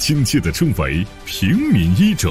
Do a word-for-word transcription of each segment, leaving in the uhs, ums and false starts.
亲切地称为平民医者。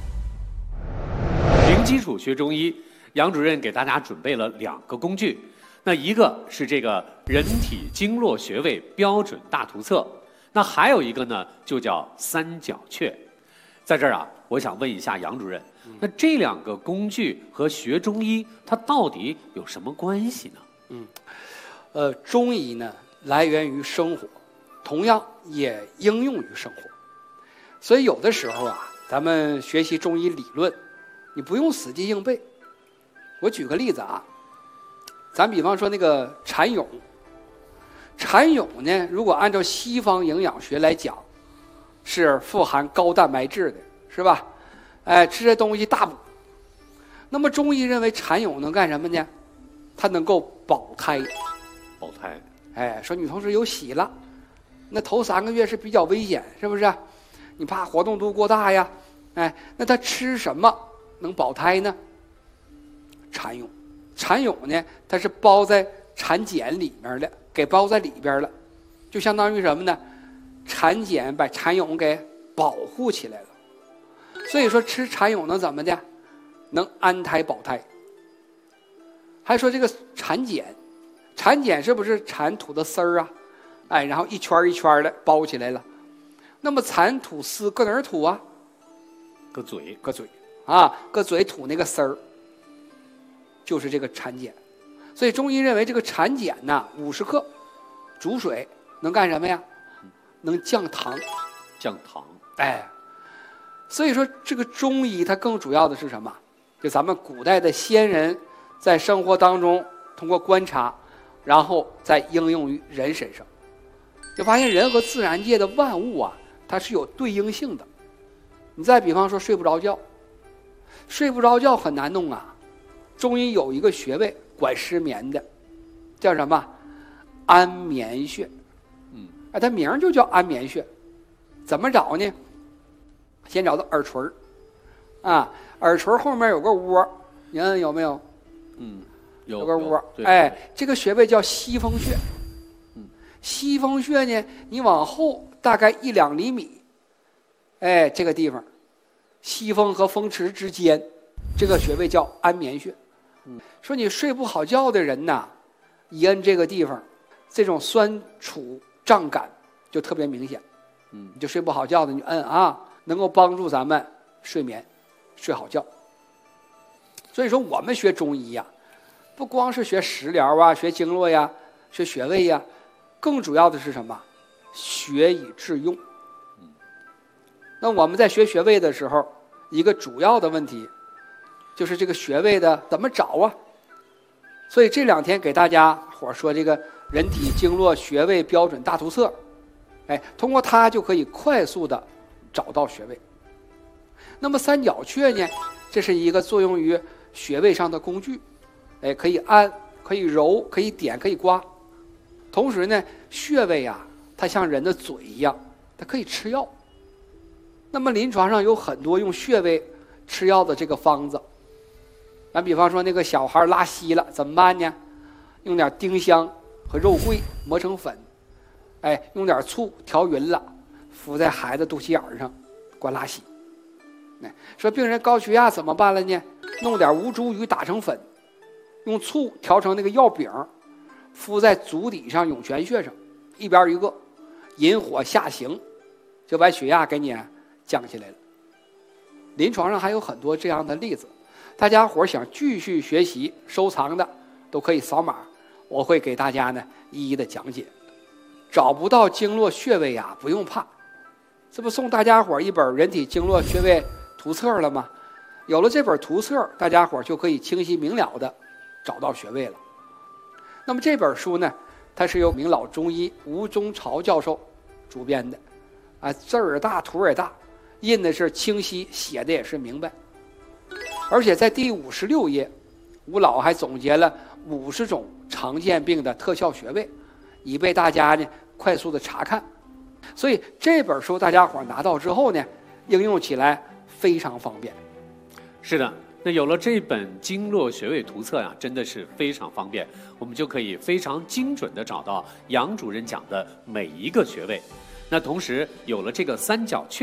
零基础学中医，杨主任给大家准备了两个工具，那一个是这个人体经络穴位标准大图册，那还有一个呢就叫三角穴。在这儿啊，我想问一下杨主任，那这两个工具和学中医它到底有什么关系呢？ 嗯，呃，中医呢来源于生活，同样也应用于生活，所以有的时候啊，咱们学习中医理论，你不用死记硬背。我举个例子啊，咱比方说那个蚕蛹，蚕蛹呢，如果按照西方营养学来讲，是富含高蛋白质的，是吧？哎，吃这东西大补。那么中医认为蚕蛹能干什么呢？它能够保胎。 保胎。 哎，说女同志有喜了，那头三个月是比较危险，是不是？你怕活动度过大呀？哎，那它吃什么能保胎呢？蚕蛹。蚕蛹呢，它是包在蚕茧里面的，给包在里边了，就相当于什么呢？蚕茧把蚕蛹给保护起来了。所以说吃蚕蛹能怎么的？能安胎保胎。还说这个蚕茧，蚕茧是不是蚕吐的丝儿啊？哎，然后一圈一圈的包起来了。那么蚕吐丝搁哪儿吐啊？ 搁嘴， 搁嘴啊，搁嘴吐那个丝儿，就是这个蚕茧。所以中医认为这个蚕茧呐，五十克煮水能干什么呀？能降糖。 降糖。 哎，所以说这个中医它更主要的是什么？就咱们古代的先人在生活当中通过观察，然后再应用于人身上，就发现人和自然界的万物啊，它是有对应性的。你再比方说睡不着觉，睡不着觉很难弄啊。中医有一个穴位管失眠的，叫什么？安眠穴。 嗯， 哎，它名就叫安眠穴。怎么找呢？先找到耳垂啊，耳垂后面有个窝，你看有没有？ 嗯，有有个窝。 对哎，这个穴位叫西风穴。 嗯， 西风穴呢，你往后大概一两厘米，哎，这个地方，西风和风池之间，这个穴位叫安眠穴。 嗯， 说你睡不好觉的人呐，一摁这个地方，这种酸楚胀感就特别明显。 嗯， 你就睡不好觉的，你摁啊，能够帮助咱们睡眠，睡好觉。所以说我们学中医呀，不光是学食疗啊，学经络呀，学穴位呀，更主要的是什么？学以致用。那我们在学穴位的时候，一个主要的问题就是这个穴位的怎么找啊？所以这两天给大家伙说这个人体经络穴位标准大图册，哎，通过它就可以快速的找到穴位。那么三角穴呢，这是一个作用于穴位上的工具，哎，可以按，可以揉，可以点，可以刮。同时呢，穴位啊，它像人的嘴一样，它可以吃药。那么临床上有很多用穴位吃药的这个方子。咱比方说那个小孩拉稀了怎么办呢？用点丁香和肉桂磨成粉，哎，用点醋调匀了，敷在孩子肚脐眼上，管拉稀。哎，说病人高血压怎么办了呢？弄点吴茱萸打成粉，用醋调成那个药饼，敷在足底上涌泉穴上，一边一个，引火下行，就把血压给你降下来了。临床上还有很多这样的例子，大家伙想继续学习收藏的都可以扫码，我会给大家呢一一的讲解。找不到经络穴位呀，不用怕，这不送大家伙一本人体经络穴位图册了吗？有了这本图册，大家伙就可以清晰明了的找到穴位了。那么这本书呢，它是由名老中医吴中朝教授主编的，啊，字儿大，图也大，印的是清晰，写的也是明白。而且在第五十六页，吴老还总结了五十种常见病的特效穴位，以备大家呢快速的查看。所以这本书大家伙拿到之后呢，应用起来非常方便。 是的，那有了这本经络穴位图册呀，真的是非常方便，我们就可以非常精准地找到杨主任讲的每一个穴位。那同时有了这个三角穴